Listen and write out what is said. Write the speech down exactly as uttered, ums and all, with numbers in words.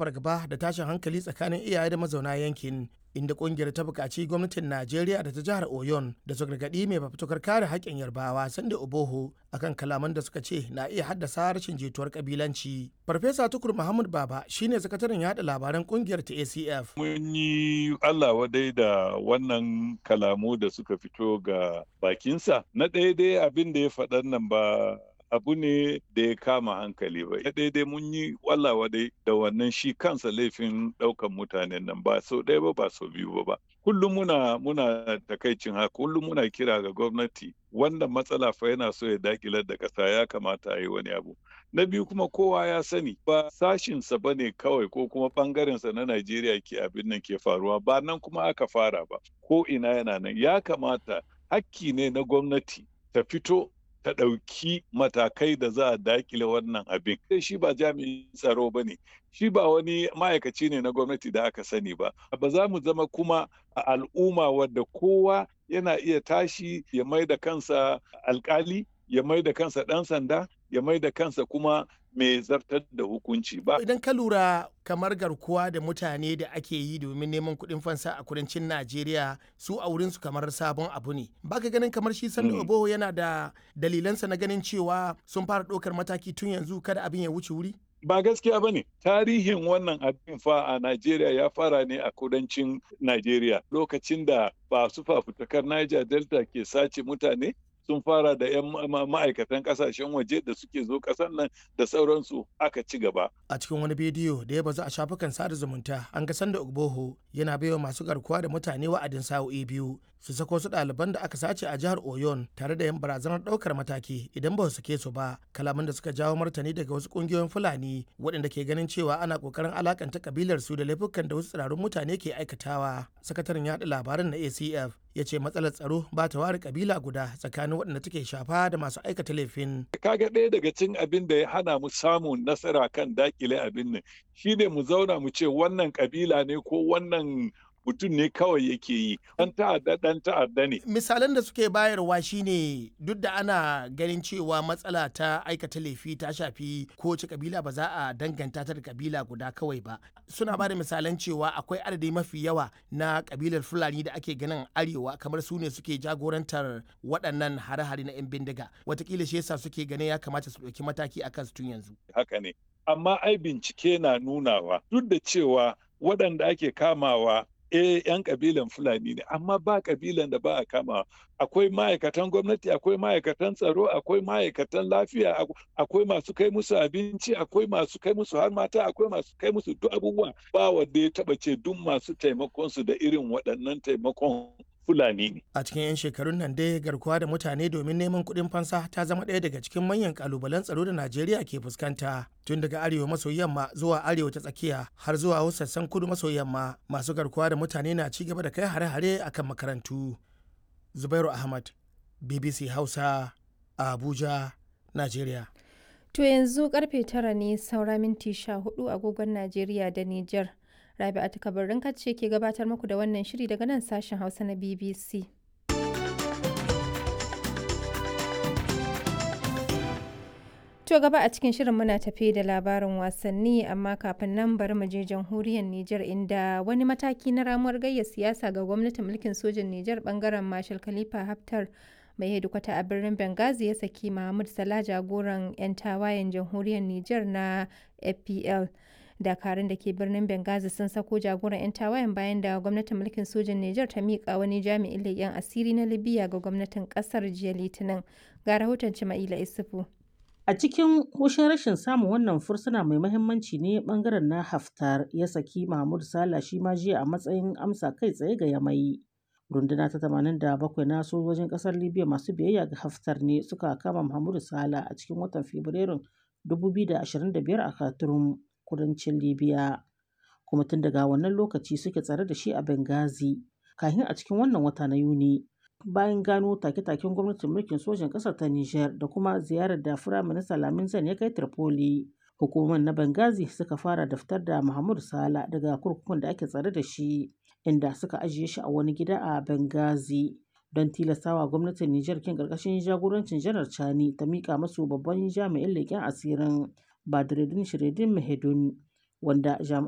fargaba da tashin hankali tsakanin iyaye da mazauna yankin, inda kungiyar ta buƙaci gwamnatin Najeriya da ta jihar Oyon da su gargaɗi mai fafutukar kare haƙƙin Yarbawa Sunday Oboho akan kalaman da suka ce na iya haddasa rashin jituwar kabilanci. Farfesa Tukur Muhammad Baba shine sakataren yaɗa labaran kungiyar ta A C F. Mun yi Allah wadai da wannan kalamu da suka fito ga bakinsa. Na ɗaya dai abin da ya faɗan nan ba abu ne da ya kama hankali ba. Na ɗaya dai mun yi Allah wadai da wannan shi kansa laifin ɗaukan mutanen nan ba sau ɗaya ba ba sau biyu ba ba. Kullum muna muna takaicin haka, kullum muna kira ga gwamnati wannan matsala fa yana so ya dakilar da ƙasa, ya kamata a yi wani abu. Na biyu kuma kowa ya sani ba sashinsa ba ne kawai ko kuma ɓangarensa na Najeriya ke abin nan ke faruwa, ba nan kuma aka fara ba, ko ina yana nan. Ya kamata hakki ne na gwamnati ta fito ta ɗauki matakai da za a dakile wannan abin. Shi ba jami'in tsaro ba ne, shi ba wani ma'aikaci ne na gwamnati da aka sani ba. Ba za mu zama kuma a al'umma wadda kowa yana iya tashi ya mai da kansa alkali, ya mai da kansa ɗan sanda, ya mai da kansa kuma mai zartar da hukunci ba. Idan ka lura kamar garkuwa da mutane da ake yi domin neman kuɗin fansa a kudancin Najeriya, su a wurinsu kamar sabon abu ne. Baka ganin kamar shi Sunday mm. Oboho yana da dalilansa na ganin cewa sun fara ɗaukar mataki tun yanzu kada abin ya wuce wuri? Ba gaskiya ba ne. Tarihin wannan abin fa a Najeriya ya fara ne a kudancin Najeriya. Lokacin da ba su fafutukar Niger Delta ke sace mutane, sun fara da 'yan ma'aikatan kasashen waje da suke zo kasar nan da sauransu, aka ci gaba. A cikin wani bidiyo da ya bazu a shafukan sada zumunta, an ga Sunday Oboho yana baiwa masu garkuwa da mutane wa'adin sa'o'i biyu su sako su ɗaliban da aka sace a jihar Oyon tare da yin barazanar ɗaukar mataki idan ba su sake su ba. Kalaman da suka jawo martani daga wasu ƙungiyoyin Fulani waɗanda ke ganin cewa ana ƙoƙarin alakanta kabilar su da laifukan da wasu tsirarun mutane ke aikatawa. Sakataren yaɗa labaran na A C F ya ce matsalar tsaro ba ta ware kabila guda tsakanin waɗanda take shafa da masu aikata laifin. Kaga ɗaya daga cikin abin da ya hana mu samun nasara kan dakile abin nan shine mu zauna mu ce wannan kabila ne ko wannan mutum ne kawai yake yi, ɗan ta'adda ɗan ta'adda ne. Misalan da suke bayarwa shine duk da ana ganin cewa matsala ta aikata laifi ta shafi kowace kabila, ba za a danganta ta da kabila guda kawai ba. Suna ba da misalan cewa akwai adadi mafi yawa na kabilar Fulani da ake ganin arewa kamar su ne suke jagorantar waɗannan hare-hare na 'yan bindiga. Wataƙila shi yasa suke ganin ya kamata su ɗauki mataki akan su tun yanzu. Haka ne. Amma ai bincike na nunawa duk da cewa waɗanda ake kamawa eh yan kabilan Fulani ne, amma ba kabilan da ba a kama. Akwai ma'aikatan gwamnati, akwai ma'aikatan tsaro, akwai ma'aikatan lafiya, akwai masu kai musu abinci, akwai masu kai musu har mata, akwai masu kai musu duk abubuwa. Ba wanda ya taba ce duk masu taimakon su da irin waɗannan taimakon Fulani ne. A cikin 'yan shekarun nan dai garkuwa da mutane domin neman kuɗin fansa ta zama ɗaya daga cikin manyan kalubalen tsaro da Najeriya ke fuskanta. Tun daga arewa maso yamma zuwa arewa ta tsakiya har zuwa sassan kudu maso yamma, masu garkuwa da mutane na ci gaba da kai hare-hare akan makarantu. Zubairu Ahmad, B B C Hausa, Abuja, Najeriya. To yanzu karfe tara ne saura minti sha hudu agogon Najeriya da Nijar. Rabi'atu Kabarin ce ke gabatar muku da wannan shiri daga nan sashen Hausa na B B C. To gaba a cikin shirin muna tafe da labarin wasanni, amma kafin nan bari mu je jamhuriyar Nijar, inda wani mataki na ramuwar gayya siyasa ga gwamnatin mulkin sojan Nijar bangaren Marshal Khalifa Haftar mai hedikwata a birnin Benghazi ya saki Mahmud Salah, jagoran 'yan tawayen jamhuriyar Nijar na F P L. Dakarun da ke birnin Benghazi sun sako jagoran 'yan tawayen bayan da gwamnatin mulkin sojan Nijar ta miƙa wani jami'in leƙen asiri na Libya ga gwamnatin ƙasar jiya Litinin. Ga rahoton Cima'ila Isufu. A cikin hushin rashin samun wannan fursuna mai mahimmanci ne bangaren na Haftar ya saki Mahmud Salah shi ma jiya a matsayin amsa kai tsaye ga Yamai. Runduna ta tamanin da bakwai na sojojin ƙasar Libya masu biyayya ga Haftar ne suka kama Mahmud Salah a cikin watan Fabrairun dubu biyu da ashirin da biyar a Khartoum, kudancin Libya, kuma tun daga wannan lokaci suke tsare da shi a Benghazi kafin a cikin wannan wata na Yuni, bayan gano take-taken gwamnatin mulkin sojan ƙasar ta Nijar da kuma ziyarar da Firaminista Lamin Zane ya kai Tripoli. Hukumar na Benghazi suka fara da fitar da Mahmud Salah daga kurkukun da ake tsare da shi, inda suka ajiye shi a wani gida a Benghazi don tilastawa gwamnatin Nijar kin ƙarƙashin jagorancin Janar Chani ta miƙa masu babban jami'in leƙen asirin Badreddin Shiredin Mahedun, wanda jami'an